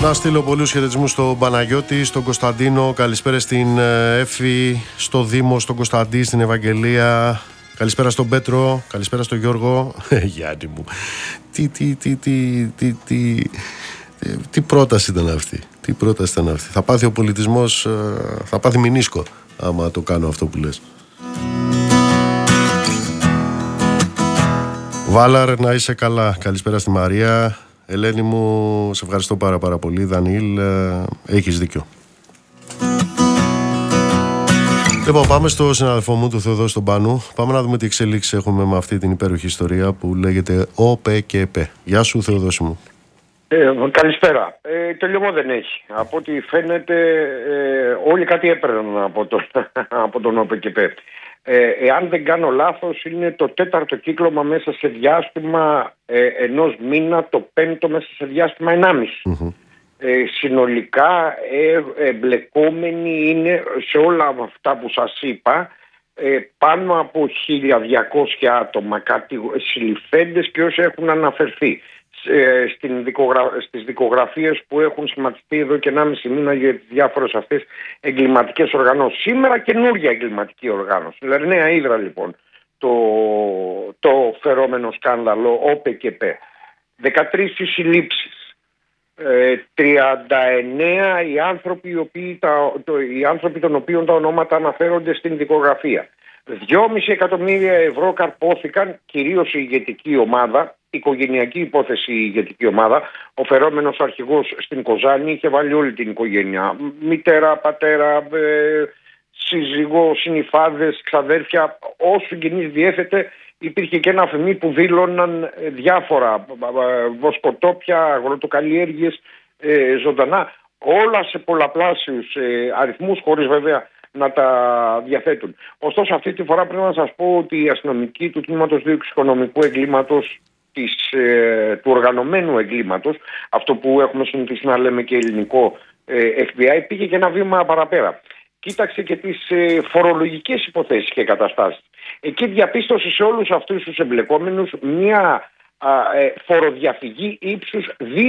Να στείλω πολλούς χαιρετισμούς στον Παναγιώτη, στον Κωνσταντίνο. Καλησπέρα στην Έφη, στο Δήμο, στον Κωνσταντή, στην Ευαγγελία. Καλησπέρα στον Πέτρο, καλησπέρα στον Γιώργο. Γιάννη μου, τι πρόταση ήταν αυτή. Τι πρόταση ήταν αυτή. Θα πάθει ο πολιτισμός, θα πάθει μηνίσκο άμα το κάνω αυτό που λες. Βάλαρ, να είσαι καλά. Καλησπέρα στη Μαρία. Ελένη μου, σε ευχαριστώ πάρα πολύ. Δανιήλ, έχεις δίκιο. Λοιπόν, πάμε στο συναδελφό μου, του Θεοδόση στον Πάνου. Πάμε να δούμε τι εξελίξεις έχουμε με αυτή την υπέροχη ιστορία που λέγεται ΟΠΕΚΕΠΕ. Γεια σου, Θεοδόση μου. Καλησπέρα. Τελειωμό δεν έχει. Από ό,τι φαίνεται όλοι κάτι έπαιρναν από τον ΟΠΕΚΕΠΕ. Εάν δεν κάνω λάθος, είναι το τέταρτο κύκλωμα μέσα σε διάστημα ενός μήνα, το πέμπτο μέσα σε διάστημα 1,5. Συνολικά εμπλεκόμενοι είναι σε όλα αυτά που σας είπα πάνω από 1.200 άτομα, κάτι συλληφθέντες και όσοι έχουν αναφερθεί στις δικογραφίες που έχουν σχηματιστεί εδώ και 1,5 μήνα για τις διάφορες αυτές εγκληματικές οργανώσεις. Σήμερα καινούργια εγκληματική οργάνωση. Δηλαδή νέα ύδρα λοιπόν το φερόμενο σκάνδαλο ΟΠΕΚΕΠΕ. 13 οι συλλήψεις. 39 οι άνθρωποι των οποίων τα ονόματα αναφέρονται στην δικογραφία. 2,5 εκατομμύρια ευρώ καρπόθηκαν, κυρίως η ηγετική ομάδα, οικογενειακή υπόθεση η ηγετική ομάδα. Ο φερόμενος αρχηγός στην Κοζάνη είχε βάλει όλη την οικογένεια. Μητέρα, πατέρα, σύζυγο, συνυφάδες, ξαδέρφια, όσο συγγενείς διέθετε. Υπήρχε και ένα αφημί που δήλωναν διάφορα βοσκοτόπια, αγροτοκαλλιέργειες, ζωντανά, όλα σε πολλαπλάσιους αριθμούς, χωρίς βέβαια να τα διαθέτουν. Ωστόσο αυτή τη φορά πρέπει να σας πω ότι οι αστυνομικοί του τμήματος δίωξης οικονομικού εγκλήματος, του οργανωμένου εγκλήματος, αυτό που έχουμε συνηθίσει να λέμε και ελληνικό FBI, πήγε και ένα βήμα παραπέρα. Κοίταξε και τις φορολογικές υποθέσεις και καταστάσεις. Εκεί διαπίστωσε σε όλους αυτούς τους εμπλεκόμενους μια φοροδιαφυγή ύψους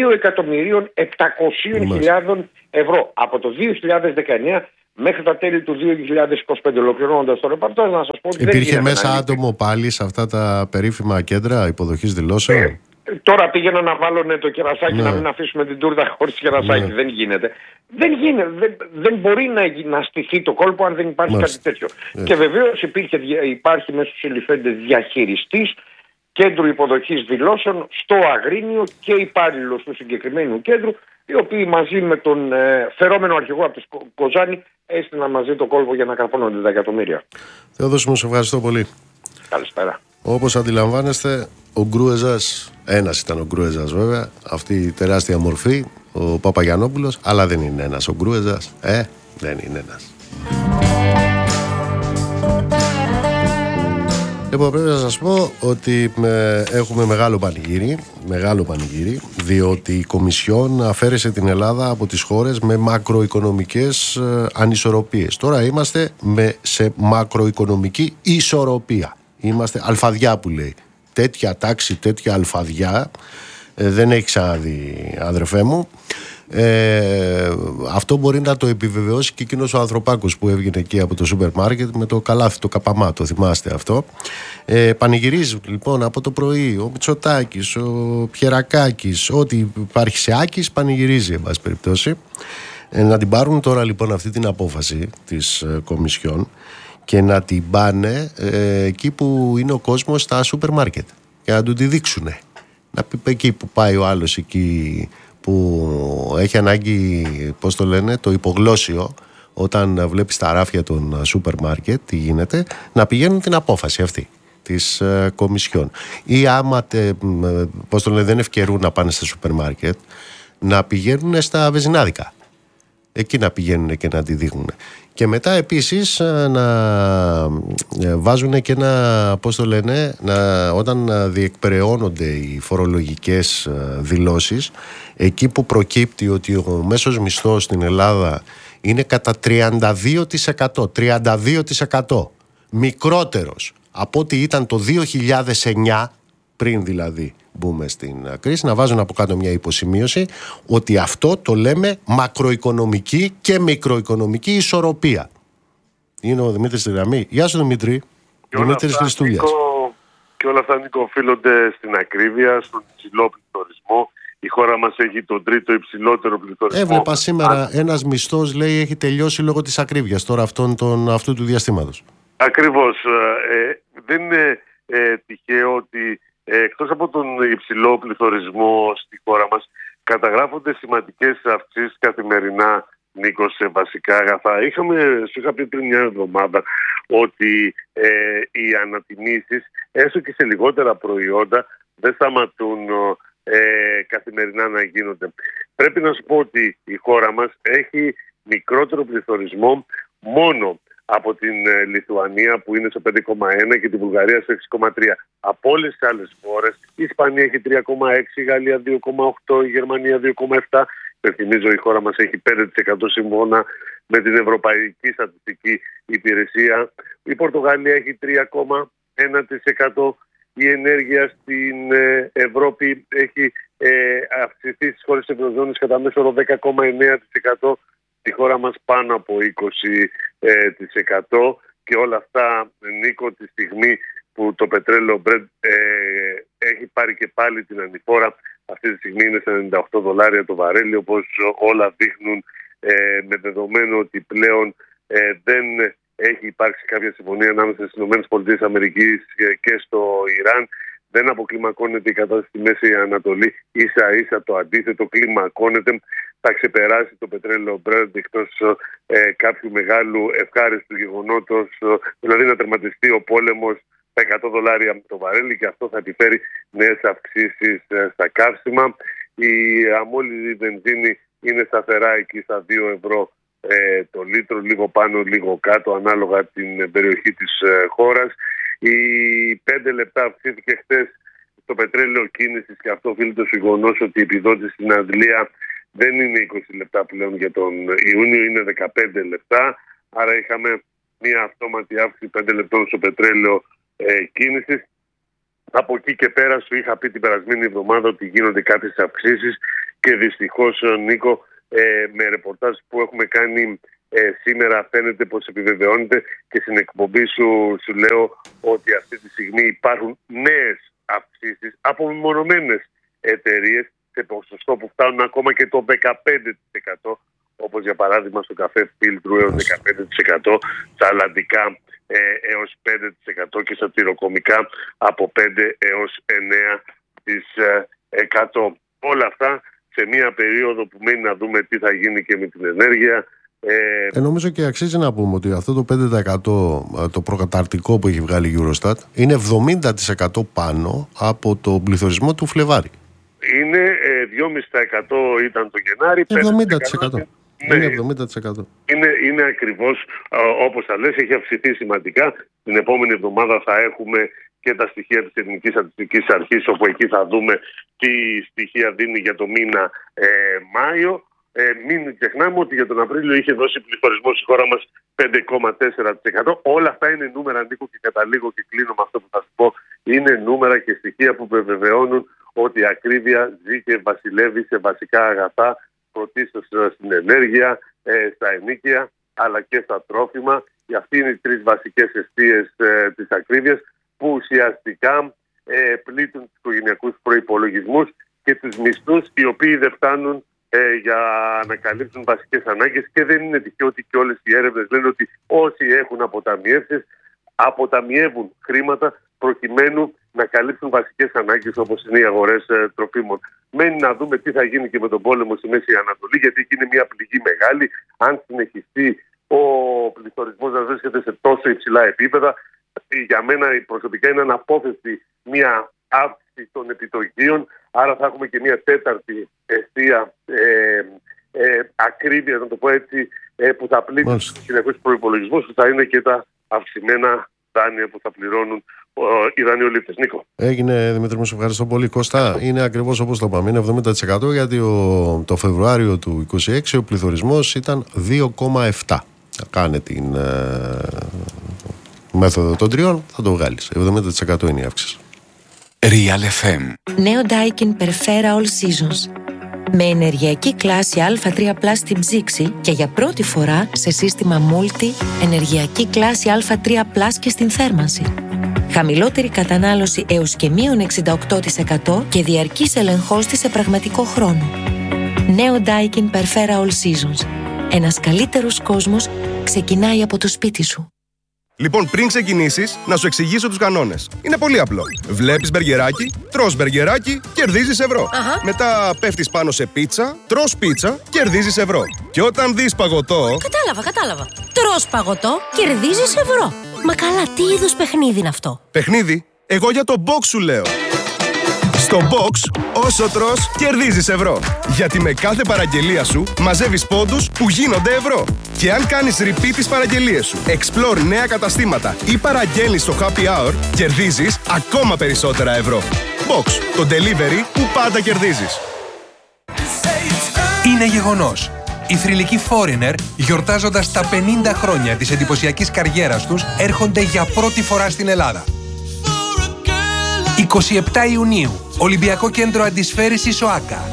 2.700.000 ευρώ από το 2019 μέχρι τα τέλη του 2025. Ολοκληρώνοντας το ρεπορτάζ, να σας πω ότι υπήρχε μέσα άτομο πάλι σε αυτά τα περίφημα κέντρα υποδοχής δηλώσεων. Τώρα πήγαινα να βάλουν το κερασάκι, να μην αφήσουμε την τούρτα χωρίς κερασάκι. Δεν γίνεται. Δεν μπορεί να στηθεί το κόλπο αν δεν υπάρχει κάτι τέτοιο. Και βεβαίως υπάρχει μέσα στους συλληφθέντες διαχειριστής κέντρου υποδοχής δηλώσεων στο Αγρίνιο και υπάλληλος του συγκεκριμένου κέντρου, οι οποίοι μαζί με τον φερόμενο αρχηγό από τη Κοζάνη έστειλαν μαζί το κόλπο για να καρπώνονται τα εκατομμύρια. Θεόδωση μου, σε ευχαριστώ πολύ. Καλησπέρα. Όπως αντιλαμβάνεστε, ο Γκρούεζας, ένας ήταν ο Γκρούεζας βέβαια, αυτή η τεράστια μορφή, ο Παπαγιαννόπουλος, αλλά δεν είναι ένας ο Γκρούεζας, δεν είναι ένας. Λοιπόν, πρέπει να σας πω ότι έχουμε μεγάλο πανηγύρι, διότι η Κομισιόν αφαίρεσε την Ελλάδα από τις χώρες με μακροοικονομικές ανισορροπίες. Τώρα είμαστε σε μακροοικονομική ισορροπία. Είμαστε αλφαδιά που λέει. Τέτοια τάξη, τέτοια αλφαδιά δεν έχει ξαναδεί, αδερφέ μου. Αυτό μπορεί να το επιβεβαιώσει και εκείνος ο ανθρωπάκος που έβγαινε εκεί από το σούπερ μάρκετ με το καλάθι, το καπαμά, το θυμάστε αυτό. Πανηγυρίζει λοιπόν από το πρωί ο Μητσοτάκης, ο Πιερακάκης, ό,τι υπάρχει σε Άκης πανηγυρίζει εν πάση περιπτώσει. Να την πάρουν τώρα λοιπόν αυτή την απόφαση της Κομισιόν και να την πάνε εκεί που είναι ο κόσμος, στα σούπερ μάρκετ, για να του τη δείξουνε. Να πει εκεί που πάει ο άλλος, εκεί που έχει ανάγκη, πώς το λένε, το υπογλώσσιο, όταν βλέπει τα ράφια των σούπερ μάρκετ τι γίνεται, να πηγαίνουν την απόφαση αυτή της Κομισιόν. Ή άμα πώς το λένε, δεν ευκαιρούν να πάνε στα σούπερ μάρκετ, να πηγαίνουν στα βεζινάδικα. Εκεί να πηγαίνουν και να τη δείχνουν. Και μετά επίσης να βάζουν και ένα, πώς το λένε, όταν διεκπεραιώνονται οι φορολογικές δηλώσεις, εκεί που προκύπτει ότι ο μέσος μισθός στην Ελλάδα είναι κατά 32%, 32% μικρότερος από ό,τι ήταν το 2009, πριν δηλαδή μπούμε στην κρίση, να βάζουν από κάτω μια υποσημείωση ότι αυτό το λέμε μακροοικονομική και μικροοικονομική ισορροπία. Είναι ο Δημήτρης στη γραμμή. Γεια σου, Δημήτρη. Δημήτρης Χριστούλιας. Και όλα αυτά, Νίκο, οφείλονται στην ακρίβεια, στον υψηλό πληθωρισμό. Η χώρα μας έχει τον τρίτο υψηλότερο πληθωρισμό. Έβλεπα σήμερα ένας μισθός, λέει, έχει τελειώσει λόγω της ακρίβειας τώρα αυτού του διαστήματος. Ακριβώς. Δεν είναι τυχαίο ότι εκτός από τον υψηλό πληθωρισμό στη χώρα μας καταγράφονται σημαντικές αυξήσεις καθημερινά, Νίκο, σε βασικά αγαθά. Σου είχα πει πριν μια εβδομάδα ότι οι ανατιμήσεις, έστω και σε λιγότερα προϊόντα, δεν σταματούν καθημερινά να γίνονται. Πρέπει να σου πω ότι η χώρα μας έχει μικρότερο πληθωρισμό μόνο από την Λιθουανία που είναι στο 5,1 και την Βουλγαρία στο 6,3. Από όλες τις άλλες χώρες, η Ισπανία έχει 3,6, η Γαλλία 2,8, η Γερμανία 2,7. Θυμίζω, η χώρα μας έχει 5% σύμφωνα με την Ευρωπαϊκή Στατιστική Υπηρεσία. Η Πορτογαλία έχει 3,1%. Η ενέργεια στην Ευρώπη έχει αυξηθεί στις χώρες της Ευρωζώνης κατά μέσο όρο 10,9%. Στη χώρα μας πάνω από 20%. Και όλα αυτά, Νίκο, τη στιγμή που το πετρέλαιο Brent έχει πάρει και πάλι την ανηφόρα. Αυτή τη στιγμή είναι στα $98 το βαρέλι, όπως όλα δείχνουν, με δεδομένο ότι πλέον δεν έχει υπάρξει κάποια συμφωνία ανάμεσα στις ΗΠΑ και στο Ιράν. Δεν αποκλιμακώνεται η κατάσταση στη Μέση Ανατολή. Ίσα ίσα το αντίθετο, κλιμακώνεται. Θα ξεπεράσει το πετρέλαιο Brent εκτός κάποιου μεγάλου ευχάριστου γεγονότος, δηλαδή να τερματιστεί ο πόλεμος στα $100 το βαρέλι, και αυτό θα επιφέρει νέες αυξήσεις στα καύσιμα. Η αμόλυδη βενζίνη είναι σταθερά εκεί στα €2 το λίτρο, λίγο πάνω λίγο κάτω ανάλογα την περιοχή της χώρας. Οι 5 λεπτά αυξήθηκε χθες το πετρέλαιο κίνησης, και αυτό οφείλεται στο γεγονός ότι η επιδότηση στην Αγγλία δεν είναι 20 λεπτά πλέον για τον Ιούνιο, είναι 15 λεπτά. Άρα είχαμε μια αυτόματη αύξηση 5 λεπτών στο πετρέλαιο κίνησης. Από εκεί και πέρα σου είχα πει την περασμένη εβδομάδα ότι γίνονται κάποιες αυξήσεις, και δυστυχώς, Νίκο, με ρεπορτάζ που έχουμε κάνει σήμερα φαίνεται πως επιβεβαιώνεται, και στην εκπομπή σου λέω ότι αυτή τη στιγμή υπάρχουν νέες αυξήσεις από μεμονωμένες εταιρείες σε ποσοστό που φτάνουν ακόμα και το 15%, όπως για παράδειγμα στο καφέ φίλτρου έως 15%, στα αλλαντικά έως 5% και στα τυροκομικά από 5 έως 9%. Όλα αυτά σε μια περίοδο που μένει να δούμε τι θα γίνει και με την ενέργεια. Νομίζω και αξίζει να πούμε ότι αυτό το 5% το προκαταρτικό που έχει βγάλει η Eurostat είναι 70% πάνω από το πληθωρισμό του Φλεβάρι. Είναι 2,5% ήταν το Γενάρη. 70%. Ναι, είναι 70%. Είναι ακριβώς όπως θα λες, έχει αυξηθεί σημαντικά. Την επόμενη εβδομάδα θα έχουμε και τα στοιχεία της Εθνικής Στατιστικής Αρχής, όπου εκεί θα δούμε τι στοιχεία δίνει για το μήνα Μάιο. Μην ξεχνάμε ότι για τον Απρίλιο είχε δώσει πληθωρισμό στη χώρα μας 5,4%. Όλα αυτά είναι νούμερα, Νίκο, και καταλήγω και κλείνω με αυτό που θα σου πω. Είναι νούμερα και στοιχεία που βεβαιώνουν ότι η ακρίβεια ζει και βασιλεύει σε βασικά αγαθά, πρωτίστως στην ενέργεια, στα ενοίκια, αλλά και στα τρόφιμα. Και αυτοί είναι οι 3 βασικές αιστείες της ακρίβειας, που ουσιαστικά πλήττουν τους οικογενειακούς προϋπολογισμούς και τους μισθούς, οι οποίοι δεν φτάνουν για να καλύψουν βασικές ανάγκες. Και δεν είναι τυχαίο ότι και όλες οι έρευνες λένε ότι όσοι έχουν αποταμιεύσεις αποταμιεύουν χρήματα προκειμένου να καλύψουν βασικές ανάγκες, όπως είναι οι αγορές τροφίμων. Μένει να δούμε τι θα γίνει και με τον πόλεμο στη Μέση Ανατολή, γιατί εκεί είναι μια πληγή μεγάλη. Αν συνεχιστεί ο πληθωρισμός να βρίσκεται σε τόσο υψηλά επίπεδα, για μένα προσωπικά είναι αναπόφευκτη μια αύξηση των επιτοκίων. Άρα θα έχουμε και μια τέταρτη αιστεία ακρίβεια, να το πω έτσι, που θα πλήττει τους κοινωνικούς προϋπολογισμούς, που θα είναι και τα αυξημένα δάνεια που θα πληρώνουν οι δανειολήπτες. Νίκο. Έγινε, Δημήτρη μου, σε ευχαριστώ πολύ. Κώστα, είναι ακριβώς όπως το είπαμε, είναι 70%, γιατί το Φεβρουάριο του 2026 ο πληθωρισμός ήταν 2,7. Κάνε την μέθοδο των 3, θα το βγάλεις. 70% είναι η αύξηση. Real FM. Νέο Daikin Perfera All Seasons. Με ενεργειακή κλάση Α3+ στην ψήξη και για πρώτη φορά σε σύστημα Multi ενεργειακή κλάση Α3+ και στην θέρμανση. Χαμηλότερη κατανάλωση έως και -68% και διαρκής ελεγχός της σε πραγματικό χρόνο. Νέο Daikin Perfera All Seasons. Ένας καλύτερος κόσμος ξεκινάει από το σπίτι σου. Λοιπόν, πριν ξεκινήσεις, να σου εξηγήσω τους κανόνες. Είναι πολύ απλό. Βλέπεις μπεργκεράκι, τρως μπεργκεράκι, κερδίζεις ευρώ. Μετά πέφτεις πάνω σε πίτσα, τρως πίτσα, κερδίζεις ευρώ. Και όταν δεις παγωτό... Κατάλαβα. Τρως παγωτό, κερδίζεις ευρώ. Μα καλά, τι είδους παιχνίδι είναι αυτό? Παιχνίδι? Εγώ για το box σου λέω. Στο box, όσο τρως, κερδίζεις ευρώ. Γιατί με κάθε παραγγελία σου μαζεύεις πόντους που γίνονται ευρώ. Και αν κάνεις repeat τις παραγγελίες σου, explore νέα καταστήματα ή παραγγέλνεις στο happy hour, κερδίζεις ακόμα περισσότερα ευρώ. Box, το delivery που πάντα κερδίζεις. Είναι γεγονός. Οι θρυλικοί Foreigner, γιορτάζοντας τα 50 χρόνια της εντυπωσιακής καριέρας τους, έρχονται για πρώτη φορά στην Ελλάδα. 27 Ιουνίου, Ολυμπιακό Κέντρο Αντισφαίρησης ΟΑΚΑ.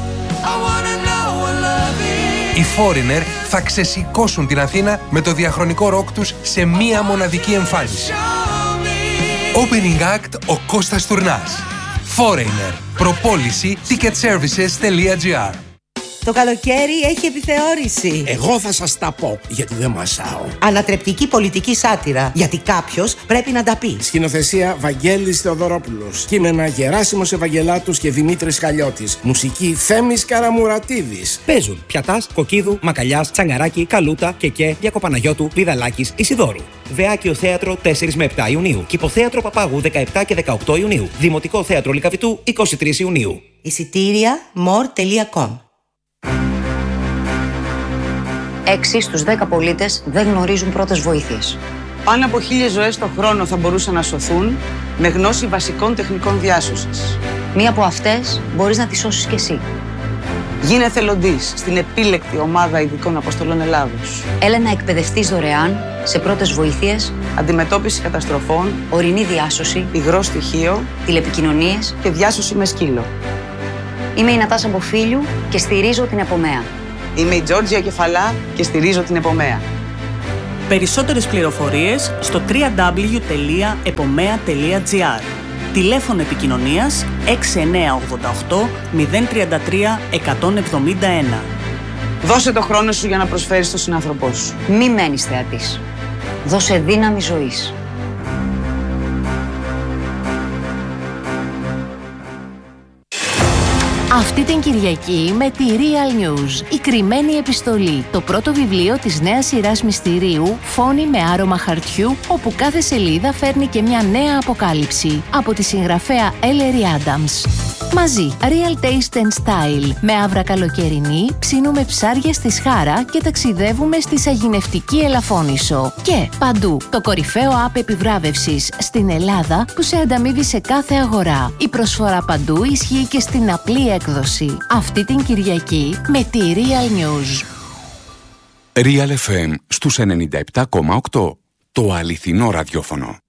Οι Foreigner θα ξεσηκώσουν την Αθήνα με το διαχρονικό ροκ τους σε μία μοναδική εμφάνιση. Opening act ο Κώστας Τουρνάς. Foreigner. Προπόληση ticketservices.gr. Το καλοκαίρι έχει επιθεώρηση. Εγώ θα σας τα πω, γιατί δεν μασάω. Ανατρεπτική πολιτική σάτυρα, γιατί κάποιος πρέπει να τα πει. Σκηνοθεσία Βαγγέλης Θεοδωρόπουλος. Κείμενα Γεράσιμος Ευαγγελάτους και Δημήτρης Χαλιώτης. Μουσική Θέμης Καραμουρατίδης. Παίζουν Πιατάς, Κοκκίδου, Μακαλιάς, Τσαγκαράκη, Καλούτα, Κεκέ, Διακοπαναγιώτου, Βιδαλάκης, Ισιδώρου. Βεάκιο Θέατρο 4 με 7 Ιουνίου. Κηποθέατρο Παπάγου 17 και 18 Ιουνίου. Δημοτικό Θέατρο Λυκαβητού 23 Ιουνίου. Εισιτήρια more.com. 6 στους 10 πολίτες δεν γνωρίζουν πρώτες βοήθειες. Πάνω από 1.000 ζωές το χρόνο θα μπορούσαν να σωθούν με γνώση βασικών τεχνικών διάσωσης. Μία από αυτές μπορείς να τη σώσεις κι εσύ. Γίνε εθελοντής στην επίλεκτη ομάδα ειδικών αποστολών Ελλάδος. Έλα να εκπαιδευτείς δωρεάν σε πρώτες βοήθειες, αντιμετώπιση καταστροφών, ορεινή διάσωση, υγρό στοιχείο, τηλεπικοινωνίες και διάσωση με σκύλο. Είμαι η Νατάσα Μποφίλιου και στηρίζω την Επομέα. Είμαι η Τζόρτζια Κεφαλά και στηρίζω την Επομέα. Περισσότερες πληροφορίες στο www.epomea.gr. Τηλέφωνο επικοινωνίας 6988 033 171. Δώσε το χρόνο σου για να προσφέρεις στον συνάνθρωπό σου. Μη μένεις θεατής. Δώσε δύναμη ζωής. Αυτή την Κυριακή με τη Real News, η κρυμμένη επιστολή, το πρώτο βιβλίο της νέας σειράς μυστηρίου «Φόνοι με άρωμα χαρτιού», όπου κάθε σελίδα φέρνει και μια νέα αποκάλυψη, από τη συγγραφέα Ellery Adams. Μαζί, Real Taste and Style, με άβρα καλοκαιρινή, ψήνουμε ψάρια στη Σχάρα και ταξιδεύουμε στη Σαγηνευτική Ελαφώνησο. Και παντού, το κορυφαίο app επιβράβευσης στην Ελλάδα που σε ανταμείβει σε κάθε αγορά. Η προσφορά παντού ισχύει και στην απλή έκδοση. Αυτή την Κυριακή με τη Real News. Real FM στους 97,8. Το αληθινό ραδιόφωνο.